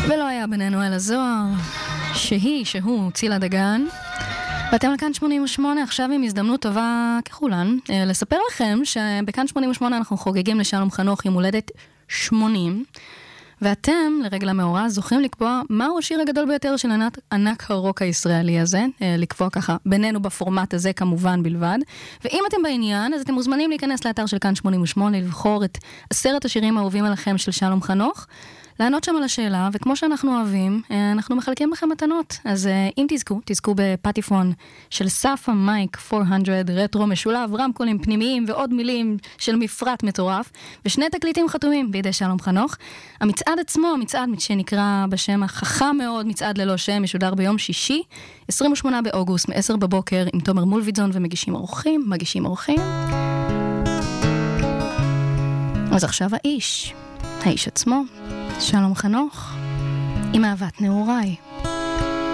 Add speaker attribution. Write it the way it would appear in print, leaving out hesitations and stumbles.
Speaker 1: ולא היה בינינו אל הזוהר, שהוא צילה דגן. ואתם על כאן 88, עכשיו עם הזדמנות טובה ככולן, לספר לכם שבכאן 88 אנחנו חוגגים לשלום חנוך עם הולדת 80, ואתם, לרגל המאורע, זוכים לקבוע מהו השיר הגדול ביותר של ענק הרוק הישראלי הזה, לקבוע ככה בינינו בפורמט הזה כמובן בלבד. ואם אתם בעניין, אז אתם מוזמנים להיכנס לאתר של כאן 88, לבחור את 10 השירים האהובים עליכם של שלום חנוך, לענות שם על השאלה, וכמו שאנחנו אוהבים, אנחנו מחלקים לכם מתנות. אז אם תזכו בפטיפון של סאפה מייק 400 רטרו משולב, רמקולים פנימיים ועוד מילים של מפרט מטורף, ושני תקליטים חתומים בידי שלום חנוך. המצעד עצמו, המצעד שנקרא בשם החכם מאוד, מצעד ללא שם, משודר ביום שישי, 28 באוגוסט, מ-10 בבוקר, עם תומר מולביזון ומגישים אורחים. אז עכשיו האיש עצמו, שלום חנוך, עם אהבת נעוריי.